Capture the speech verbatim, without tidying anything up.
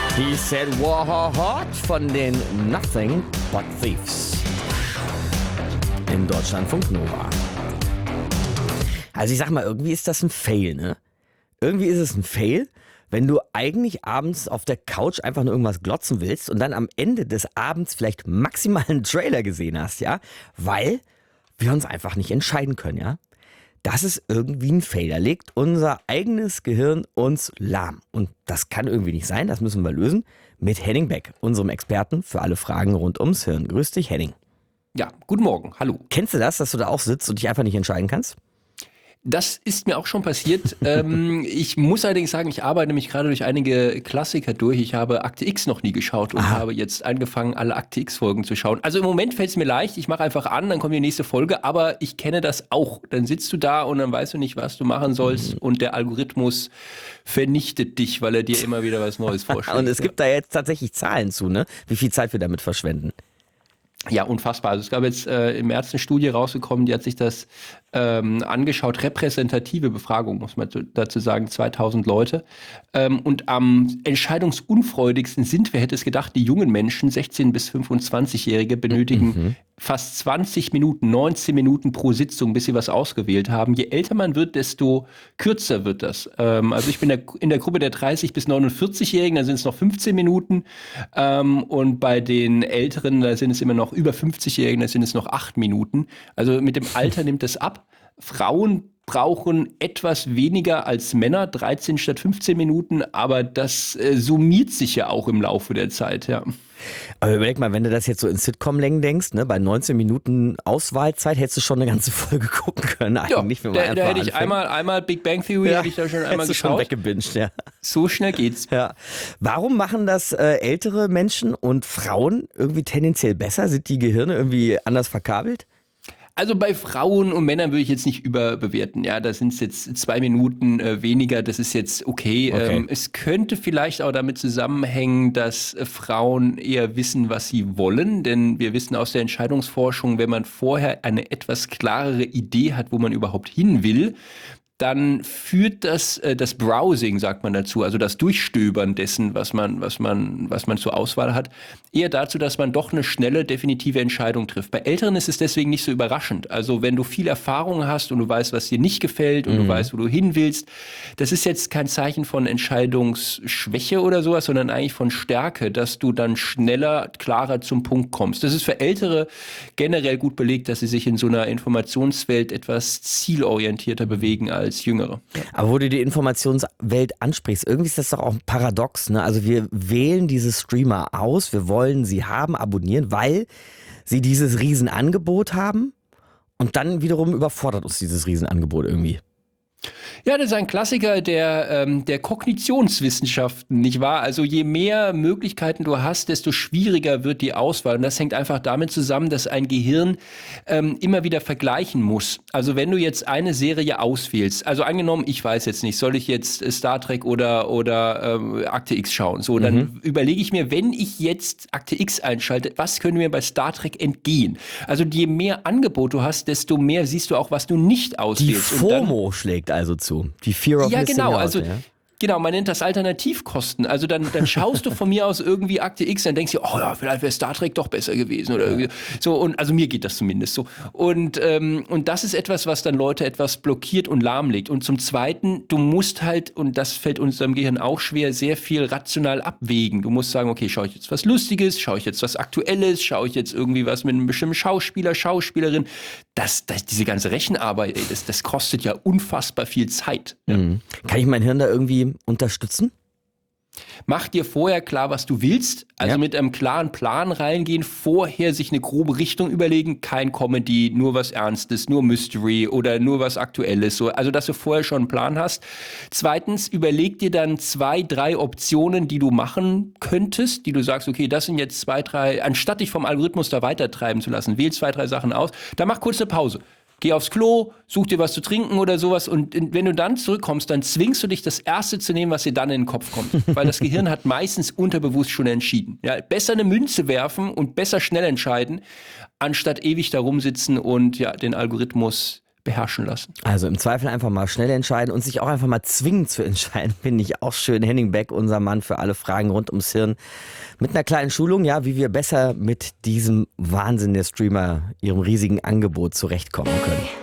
He said what von den Nothing But Thieves. In Deutschlandfunk Nova. Also ich sag mal, irgendwie ist das ein Fail, ne? Irgendwie ist es ein Fail, wenn du eigentlich abends auf der Couch einfach nur irgendwas glotzen willst und dann am Ende des Abends vielleicht maximal einen Trailer gesehen hast, ja? Weil wir uns einfach nicht entscheiden können, ja? Das ist irgendwie ein Fail. Da legt unser eigenes Gehirn uns lahm. Und das kann irgendwie nicht sein, das müssen wir lösen mit Henning Beck, unserem Experten für alle Fragen rund ums Hirn. Grüß dich, Henning. Ja, guten Morgen, hallo. Kennst du das, dass du da auch sitzt und dich einfach nicht entscheiden kannst? Das ist mir auch schon passiert. ähm, ich muss allerdings sagen, ich arbeite mich gerade durch einige Klassiker durch. Ich habe Akte X noch nie geschaut und Aha. habe jetzt angefangen, alle Akte X-Folgen zu schauen. Also im Moment fällt es mir leicht, ich mache einfach an, dann kommt die nächste Folge, aber ich kenne das auch. Dann sitzt du da und dann weißt du nicht, was du machen sollst, mhm. und der Algorithmus vernichtet dich, weil er dir immer wieder was Neues vorschlägt. Und es gibt da jetzt tatsächlich Zahlen zu, ne? Wie viel Zeit wir damit verschwenden. Ja, unfassbar. Also es gab jetzt äh, im März eine Studie rausgekommen, die hat sich das ähm, angeschaut, repräsentative Befragung, muss man dazu sagen, zweitausend Leute. Ähm, und am entscheidungsunfreudigsten sind, wer hätte es gedacht, die jungen Menschen, sechzehn- bis fünfundzwanzigjährige, benötigen mhm. fast zwanzig Minuten, neunzehn Minuten pro Sitzung, bis sie was ausgewählt haben. Je älter man wird, desto kürzer wird das. Ähm, also ich bin der, in der Gruppe der dreißig- bis neunundvierzigjährigen, da sind es noch fünfzehn Minuten. Ähm, und bei den Älteren, da sind es immer noch über fünfzigjährigen, da sind es noch acht Minuten. Also mit dem Alter nimmt es ab. Frauen brauchen etwas weniger als Männer, dreizehn statt fünfzehn Minuten, aber das äh, summiert sich ja auch im Laufe der Zeit, ja. Aber überleg mal, wenn du das jetzt so in Sitcom-Längen denkst, ne, bei neunzehn Minuten Auswahlzeit hättest du schon eine ganze Folge gucken können eigentlich. Ja, wenn man da, da hätte ich einmal, einmal Big Bang Theory, ja, hätte ich da schon einmal geschaut. Schon weggebinged, ja. So schnell geht's. Ja. Warum machen das äh, ältere Menschen und Frauen irgendwie tendenziell besser? Sind die Gehirne irgendwie anders verkabelt? Also bei Frauen und Männern würde ich jetzt nicht überbewerten. Ja, da sind es jetzt zwei Minuten äh, weniger. Das ist jetzt okay. okay. Ähm, es könnte vielleicht auch damit zusammenhängen, dass äh, Frauen eher wissen, was sie wollen. Denn wir wissen aus der Entscheidungsforschung, wenn man vorher eine etwas klarere Idee hat, wo man überhaupt hin will, dann führt das, äh, das Browsing, sagt man dazu, also das Durchstöbern dessen, was man, was man, was man zur Auswahl hat, eher dazu, dass man doch eine schnelle, definitive Entscheidung trifft. Bei Älteren ist es deswegen nicht so überraschend. Also wenn du viel Erfahrung hast und du weißt, was dir nicht gefällt und mhm. du weißt, wo du hin willst, das ist jetzt kein Zeichen von Entscheidungsschwäche oder sowas, sondern eigentlich von Stärke, dass du dann schneller, klarer zum Punkt kommst. Das ist für Ältere generell gut belegt, dass sie sich in so einer Informationswelt etwas zielorientierter bewegen als als Jüngere. Aber wo du die Informationswelt ansprichst, irgendwie ist das doch auch ein Paradox, ne? Also wir wählen diese Streamer aus, wir wollen sie haben, abonnieren, weil sie dieses Riesenangebot haben und dann wiederum überfordert uns dieses Riesenangebot irgendwie. Ja, das ist ein Klassiker der, ähm, der Kognitionswissenschaften, nicht wahr? Also je mehr Möglichkeiten du hast, desto schwieriger wird die Auswahl. Und das hängt einfach damit zusammen, dass ein Gehirn ähm, immer wieder vergleichen muss. Also wenn du jetzt eine Serie auswählst, also angenommen, ich weiß jetzt nicht, soll ich jetzt Star Trek oder, oder ähm, Akte X schauen? So, dann mhm. überlege ich mir, wenn ich jetzt Akte X einschalte, was könnte mir bei Star Trek entgehen? Also je mehr Angebot du hast, desto mehr siehst du auch, was du nicht auswählst. Die FOMO und dann schlägt also zu. Die Fear of ja, Missing genau, Out, also ja. Genau, man nennt das Alternativkosten. Also dann, dann schaust du von mir aus irgendwie Akte X, dann denkst du, oh ja, vielleicht wäre Star Trek doch besser gewesen oder irgendwie. So. Und also mir geht das zumindest so. Und ähm, und das ist etwas, was dann Leute etwas blockiert und lahmlegt. Und zum Zweiten, du musst halt, und das fällt unserem Gehirn auch schwer, sehr viel rational abwägen. Du musst sagen, okay, schaue ich jetzt was Lustiges, schaue ich jetzt was Aktuelles, schaue ich jetzt irgendwie was mit einem bestimmten Schauspieler, Schauspielerin. Das, das, diese ganze Rechenarbeit, ey, das, das kostet ja unfassbar viel Zeit. Ja. Mhm. Kann ich mein Hirn da irgendwie unterstützen? Mach dir vorher klar, was du willst. Also ja. mit einem klaren Plan reingehen, vorher sich eine grobe Richtung überlegen. Kein Comedy, nur was Ernstes, nur Mystery oder nur was Aktuelles. So, also, dass du vorher schon einen Plan hast. Zweitens, überleg dir dann zwei, drei Optionen, die du machen könntest, die du sagst, okay, das sind jetzt zwei, drei, anstatt dich vom Algorithmus da weitertreiben zu lassen, wähl zwei, drei Sachen aus. Dann mach kurz eine Pause. Geh aufs Klo, such dir was zu trinken oder sowas und wenn du dann zurückkommst, dann zwingst du dich, das Erste zu nehmen, was dir dann in den Kopf kommt. Weil das Gehirn hat meistens unterbewusst schon entschieden. Ja, besser eine Münze werfen und besser schnell entscheiden, anstatt ewig da rumsitzen und ja, den Algorithmus beherrschen lassen. Also im Zweifel einfach mal schnell entscheiden und sich auch einfach mal zwingen zu entscheiden, finde ich auch schön. Henning Beck, unser Mann für alle Fragen rund ums Hirn. Mit einer kleinen Schulung, ja, wie wir besser mit diesem Wahnsinn der Streamer, ihrem riesigen Angebot zurechtkommen können.